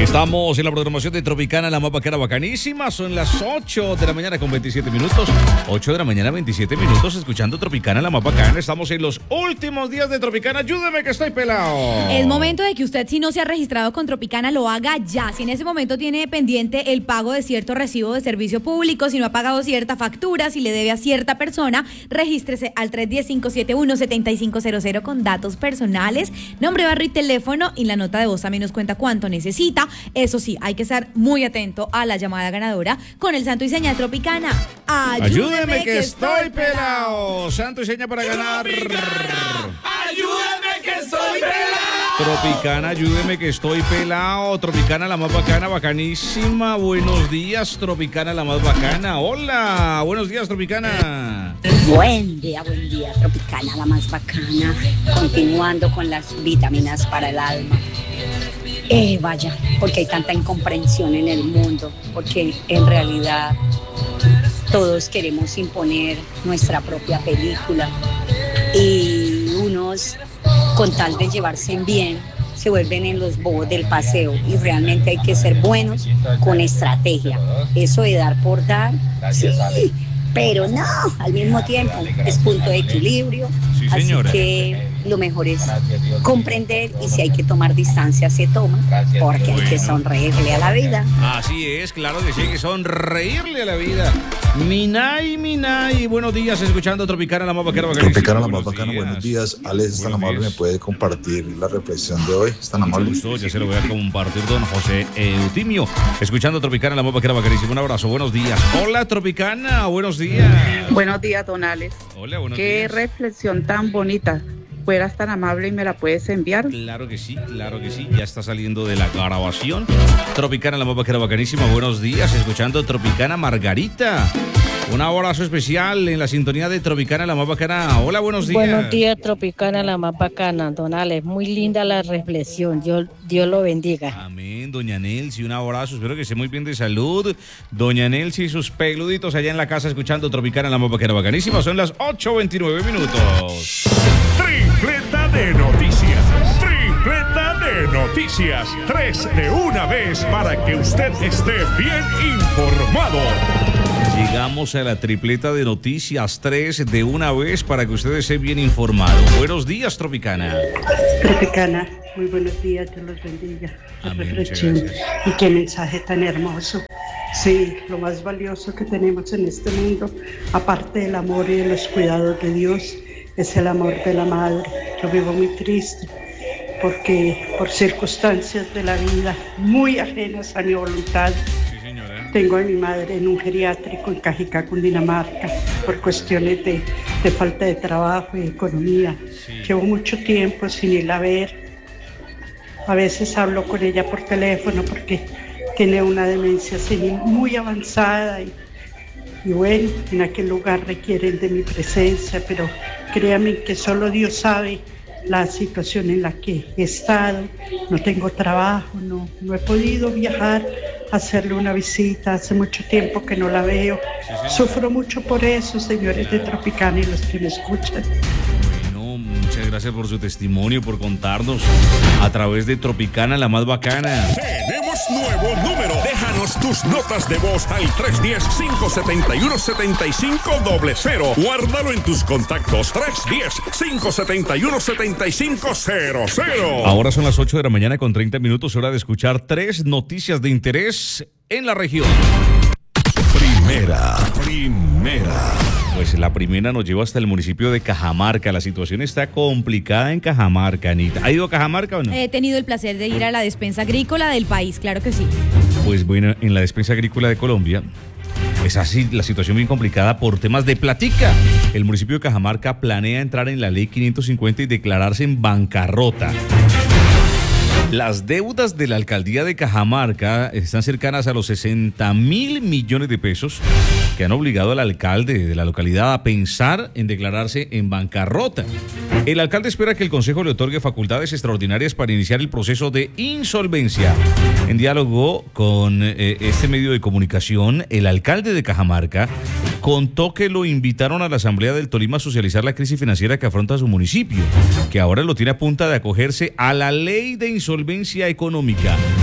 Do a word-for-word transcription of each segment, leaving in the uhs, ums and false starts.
Estamos en la programación de Tropicana, la más bacana, bacanísima. Son las ocho de la mañana con veintisiete minutos. ocho de la mañana, veintisiete minutos, escuchando Tropicana, la más bacana. Estamos en los últimos días de Tropicana. Ayúdeme que estoy pelado. Es momento de que usted, si no se ha registrado con Tropicana, lo haga ya. Si en ese momento tiene pendiente el pago de cierto recibo de servicio público, si no ha pagado cierta factura, si le debe a cierta persona, regístrese al tres uno cero, cinco siete uno, siete cinco cero cero con datos personales, nombre, barrio y teléfono, y la nota de voz también nos cuenta cuánto necesita. Eso sí, hay que estar muy atento a la llamada ganadora con el santo y seña Tropicana. Ayúdeme, Ayúdeme que, que estoy pelado. Santo y seña para ganar. Tropicana, ayúdeme que estoy pelado. Tropicana, ayúdeme que estoy pelado. Tropicana, la más bacana, bacanísima. Buenos días, Tropicana, la más bacana. Hola, buenos días, Tropicana. Buen día, buen día, Tropicana, la más bacana. Continuando con las vitaminas para el alma. Eh, vaya, porque hay tanta incomprensión en el mundo, porque en realidad todos queremos imponer nuestra propia película y unos, con tal de llevarse bien, se vuelven en los bobos del paseo, y realmente hay que ser buenos con estrategia. Eso de dar por dar, sí, pero no, al mismo tiempo es punto de equilibrio. Sí, así señora. que lo mejor es comprender, y si hay que tomar distancia se toma, porque hay que sonreírle a la vida. Así es, claro que sí, hay que sonreírle a la vida. Minay, Minay, buenos días, escuchando Tropicana, la más bacana, bacanísima. Tropicana, la más Buenos bacana, días. buenos días. Alex, es tan Buenos amable, días. ¿me puede compartir la reflexión de hoy? ¿Es tan Mucho amable? gusto, ya se lo voy a compartir, don José Eutimio. Escuchando Tropicana, la más bacana, bacanísima. Un abrazo, buenos días. Hola, Tropicana, buenos días. Buenos días, don Alex. Hola, buenos Qué días. reflexión tan bonita. Fueras tan amable y me la puedes enviar. Claro que sí, claro que sí. Ya está saliendo de la grabación. Tropicana, la más bacana, bacanísima. Buenos días, escuchando Tropicana, Margarita. Un abrazo especial en la sintonía de Tropicana, la más bacana. Hola, buenos días. Buenos días, Tropicana, la más bacana, don Alex. Muy linda la reflexión. Dios, Dios lo bendiga. Amén, doña Nelsi, un abrazo, espero que esté muy bien de salud. Doña Nelsi y sus peluditos allá en la casa escuchando Tropicana, la más bacana, bacanísima. Son las ocho veintinueve minutos. Tripleta de noticias. Tripleta de noticias. Tres de una vez para que usted esté bien informado. Llegamos a la tripleta de noticias, tres de una vez para que usted esté bien informado. Buenos días, Tropicana. Tropicana, muy buenos días, Dios los bendiga. La Amén, reflexión muchas gracias. y qué mensaje tan hermoso. Sí, lo más valioso que tenemos en este mundo, aparte del amor y de los cuidados de Dios, es el amor de la madre. Yo vivo muy triste porque por circunstancias de la vida muy ajenas a mi voluntad, Sí, señora. tengo a mi madre en un geriátrico en Cajicá, Cundinamarca, por cuestiones de, de falta de trabajo y economía. Sí. Llevo mucho tiempo sin irla a ver. A veces hablo con ella por teléfono porque tiene una demencia senil muy avanzada y, y bueno, en aquel lugar requieren de mi presencia, pero créanme que solo Dios sabe la situación en la que he estado. No tengo trabajo, no, no he podido viajar a hacerle una visita, hace mucho tiempo que no la veo. Sufro mucho por eso, señores de Tropicana y los que me escuchan. Bueno, muchas gracias por su testimonio, por contarnos a través de Tropicana, la más bacana. Tenemos nuevo número. Déjanos tus notas de voz al tres uno cero, cinco siete uno, siete cinco cero cero. Guárdalo en tus contactos. tres uno cero, cinco siete uno, siete cinco cero cero. Ahora son las ocho de la mañana con treinta minutos, hora de escuchar tres noticias de interés en la región. Primera, primera. Pues la primera nos lleva hasta el municipio de Cajamarca. La situación está complicada en Cajamarca, Anita. ¿Ha ido a Cajamarca o no? He tenido el placer de ir a la despensa agrícola del país, claro que sí. Pues bueno, en la despensa agrícola de Colombia es así la situación bien complicada por temas de platica. El municipio de Cajamarca planea entrar en la ley quinientos cincuenta y declararse en bancarrota. Las deudas de la alcaldía de Cajamarca están cercanas a los sesenta mil millones de pesos que han obligado al alcalde de la localidad a pensar en declararse en bancarrota. El alcalde espera que el consejo le otorgue facultades extraordinarias para iniciar el proceso de insolvencia. En diálogo con eh, este medio de comunicación, el alcalde de Cajamarca contó que lo invitaron a la Asamblea del Tolima a socializar la crisis financiera que afronta su municipio, que ahora lo tiene a punta de acogerse a la ley de insolvencia económica.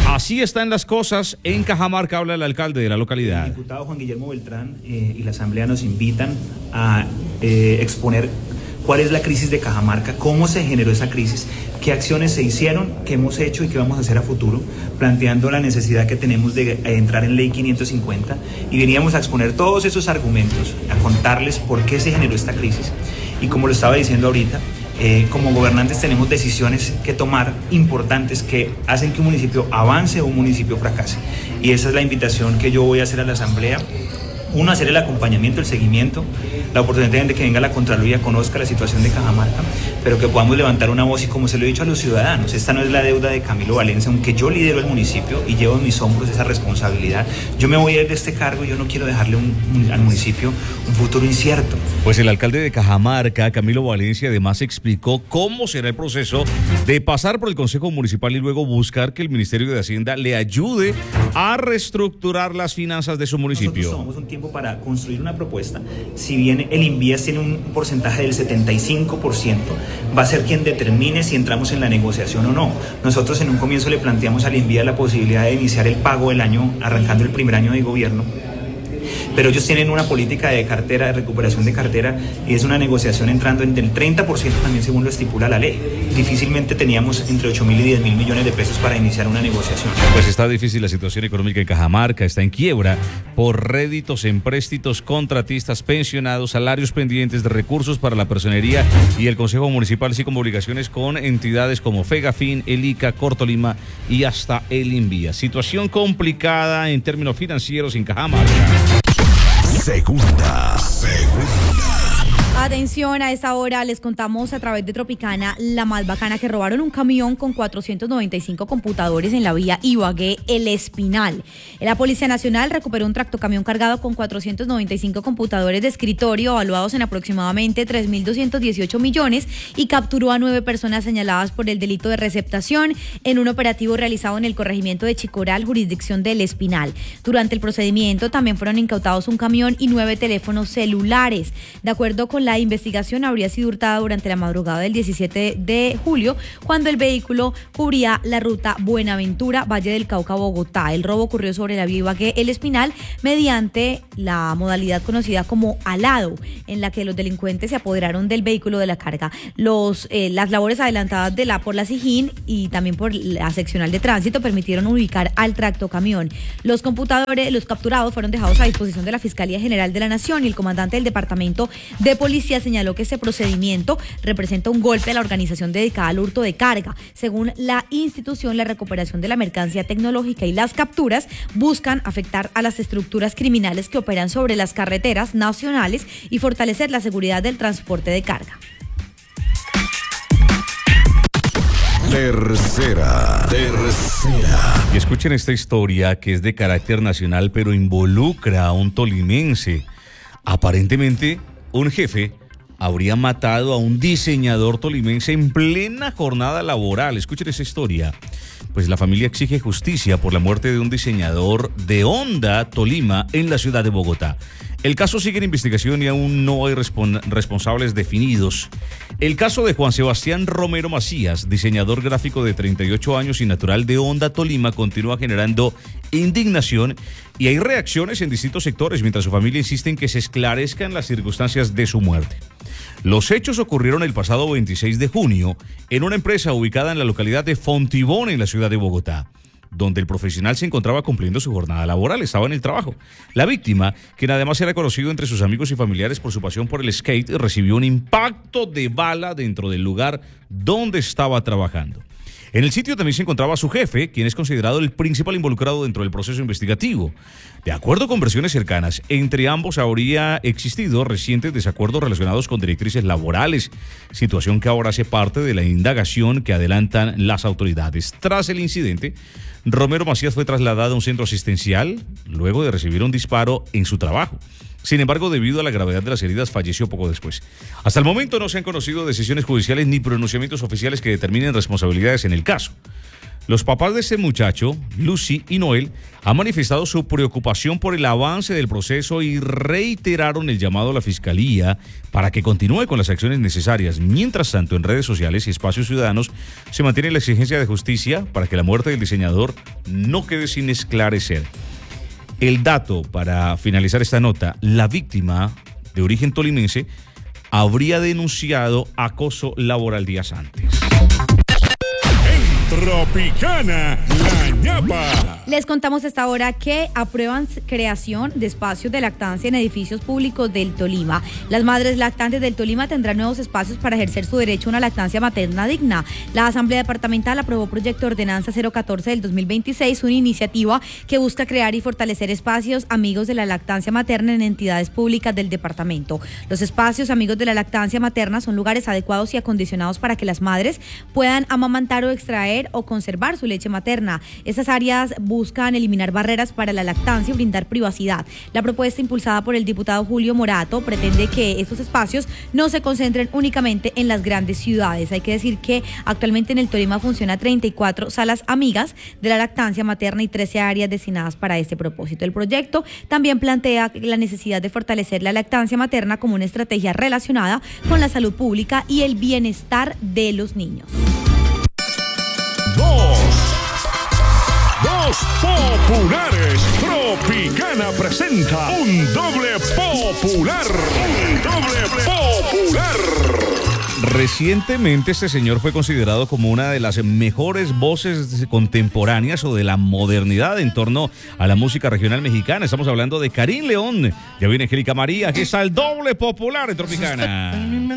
Así están las cosas en Cajamarca, habla el alcalde de la localidad. El diputado Juan Guillermo Beltrán eh, y la asamblea nos invitan a eh, exponer cuál es la crisis de Cajamarca, cómo se generó esa crisis, qué acciones se hicieron, qué hemos hecho y qué vamos a hacer a futuro, planteando la necesidad que tenemos de entrar en ley quinientos cincuenta, y veníamos a exponer todos esos argumentos, a contarles por qué se generó esta crisis. Y como lo estaba diciendo ahorita, eh, como gobernantes tenemos decisiones que tomar importantes que hacen que un municipio avance o un municipio fracase. Y esa es la invitación que yo voy a hacer a la asamblea. Uno, hacer el acompañamiento, el seguimiento, la oportunidad de que venga la Contraloría, conozca la situación de Cajamarca, pero que podamos levantar una voz y, como se lo he dicho a los ciudadanos, esta no es la deuda de Camilo Valencia, aunque yo lidero el municipio y llevo en mis hombros esa responsabilidad. Yo me voy a ir de este cargo y yo no quiero dejarle un, un, al municipio un futuro incierto. Pues el alcalde de Cajamarca, Camilo Valencia, además explicó cómo será el proceso de pasar por el Consejo Municipal y luego buscar que el Ministerio de Hacienda le ayude a reestructurar las finanzas de su municipio. Nosotros tomamos un tiempo para construir una propuesta. Si bien el INVIAS tiene un porcentaje del setenta y cinco por ciento, va a ser quien determine si entramos en la negociación o no. Nosotros en un comienzo le planteamos al INVIAS la posibilidad de iniciar el pago del año, arrancando el primer año de gobierno, pero ellos tienen una política de cartera, de recuperación de cartera, y es una negociación entrando en el treinta por ciento también, según lo estipula la ley. Difícilmente teníamos entre ocho mil y diez mil millones de pesos para iniciar una negociación. Pues está difícil la situación económica en Cajamarca, está en quiebra por réditos, empréstitos, contratistas, pensionados, salarios pendientes de recursos para la personería y el Consejo Municipal, así como obligaciones con entidades como Fegafin, el ICA, Cortolima y hasta el INVIAS. Situación complicada en términos financieros en Cajamarca. Segunda, segunda. Atención, a esta hora les contamos a través de Tropicana la más bacana, que robaron un camión con cuatrocientos noventa y cinco computadores en la vía Ibagué El Espinal. La Policía Nacional recuperó un tractocamión cargado con cuatrocientos noventa y cinco computadores de escritorio evaluados en aproximadamente tres mil doscientos dieciocho millones y capturó a nueve personas señaladas por el delito de receptación en un operativo realizado en el corregimiento de Chicoral, jurisdicción del Espinal. Durante el procedimiento también fueron incautados un camión y nueve teléfonos celulares. De acuerdo con la La investigación, habría sido hurtada durante la madrugada del diecisiete de julio, cuando el vehículo cubría la ruta Buenaventura, Valle del Cauca, Bogotá. El robo ocurrió sobre la vía Ibagué El Espinal mediante la modalidad conocida como alado, en la que los delincuentes se apoderaron del vehículo de la carga. Los, eh, las labores adelantadas de la por la SIJIN y también por la seccional de tránsito permitieron ubicar al tractocamión. Los computadores, los capturados, fueron dejados a disposición de la Fiscalía General de la Nación, y el comandante del Departamento de Policía señaló que ese procedimiento representa un golpe a la organización dedicada al hurto de carga. Según la institución, la recuperación de la mercancía tecnológica y las capturas buscan afectar a las estructuras criminales que operan sobre las carreteras nacionales y fortalecer la seguridad del transporte de carga. Tercera, tercera. Y escuchen esta historia, que es de carácter nacional, pero involucra a un tolimense. Aparentemente, un jefe habría matado a un diseñador tolimense en plena jornada laboral. Escuchen esa historia. Pues la familia exige justicia por la muerte de un diseñador de Honda, Tolima, en la ciudad de Bogotá. El caso sigue en investigación y aún no hay respon- responsables definidos. El caso de Juan Sebastián Romero Macías, diseñador gráfico de treinta y ocho años y natural de Honda, Tolima, continúa generando indignación y hay reacciones en distintos sectores, mientras su familia insiste en que se esclarezcan las circunstancias de su muerte. Los hechos ocurrieron el pasado veintiséis de junio en una empresa ubicada en la localidad de Fontibón, en la ciudad de Bogotá, donde el profesional se encontraba cumpliendo su jornada laboral, estaba en el trabajo. La víctima, quien además era conocido entre sus amigos y familiares por su pasión por el skate, recibió un impacto de bala dentro del lugar donde estaba trabajando. En el sitio también se encontraba su jefe, quien es considerado el principal involucrado dentro del proceso investigativo. De acuerdo con versiones cercanas, entre ambos habría existido recientes desacuerdos relacionados con directrices laborales, situación que ahora hace parte de la indagación que adelantan las autoridades. Tras el incidente, Romero Macías fue trasladado a un centro asistencial luego de recibir un disparo en su trabajo. Sin embargo, debido a la gravedad de las heridas, falleció poco después. Hasta el momento no se han conocido decisiones judiciales ni pronunciamientos oficiales que determinen responsabilidades en el caso. Los papás de este muchacho, Lucy y Noel, han manifestado su preocupación por el avance del proceso y reiteraron el llamado a la Fiscalía para que continúe con las acciones necesarias. Mientras tanto, en redes sociales y espacios ciudadanos se mantiene la exigencia de justicia para que la muerte del diseñador no quede sin esclarecer. El dato para finalizar esta nota: la víctima, de origen tolimense, habría denunciado acoso laboral días antes. Tropicana, la ñapa. Les contamos esta hora que aprueban creación de espacios de lactancia en edificios públicos del Tolima. Las madres lactantes del Tolima tendrán nuevos espacios para ejercer su derecho a una lactancia materna digna. La Asamblea Departamental aprobó proyecto de ordenanza cero catorce del dos mil veintiséis, una iniciativa que busca crear y fortalecer espacios amigos de la lactancia materna en entidades públicas del departamento. Los espacios amigos de la lactancia materna son lugares adecuados y acondicionados para que las madres puedan amamantar o extraer o conservar su leche materna. Estas áreas buscan eliminar barreras para la lactancia y brindar privacidad. La propuesta, impulsada por el diputado Julio Morato, pretende que estos espacios no se concentren únicamente en las grandes ciudades. Hay que decir que actualmente en el Tolima funciona treinta y cuatro salas amigas de la lactancia materna y trece áreas destinadas para este propósito. El proyecto también plantea la necesidad de fortalecer la lactancia materna como una estrategia relacionada con la salud pública y el bienestar de los niños. Dos. Dos populares. Tropicana presenta un doble popular. Un doble popular. Recientemente este señor fue considerado como una de las mejores voces contemporáneas o de la modernidad en torno a la música regional mexicana. Estamos hablando de Karim León. Ya viene Angélica María, que está el doble popular en Tropicana.